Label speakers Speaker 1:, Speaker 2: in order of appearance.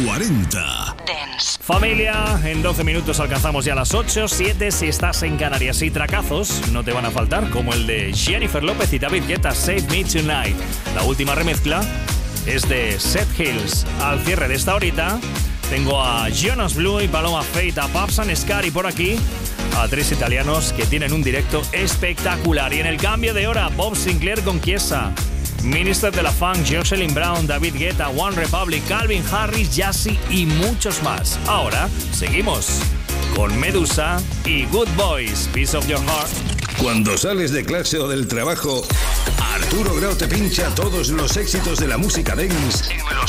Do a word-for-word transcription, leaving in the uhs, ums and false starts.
Speaker 1: cuarenta.
Speaker 2: Dance.
Speaker 3: Familia, en doce minutos alcanzamos ya las ocho, siete si estás en Canarias, y tracazos no te van a faltar, como el de Jennifer López y David Guetta, Save Me Tonight. La última remezcla es de Seth Hills. Al cierre de esta horita tengo a Jonas Blue y Paloma Faith, a Babs and Scar, y por aquí a tres italianos que tienen un directo espectacular. Y en el cambio de hora, Bob Sinclair con Chiesa, Minister de la Funk, Jocelyn Brown, David Guetta, One Republic, Calvin Harris, Jassy y muchos más. Ahora seguimos con Medusa y Good Boys, Piece of Your Heart.
Speaker 1: Cuando sales de clase o del trabajo, Arturo Grau te pincha todos los éxitos de la música dance en los